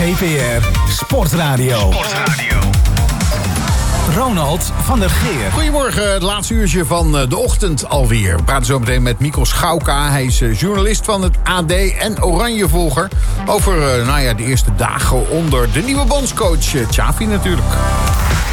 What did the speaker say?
TPR Sportradio. Ronald van der Geer. Goedemorgen, het laatste uurtje van de ochtend alweer. We praten zo meteen met Mikkel Schauka. Hij is journalist van het AD en Oranjevolger. Over de eerste dagen onder de nieuwe bondscoach Xavi natuurlijk.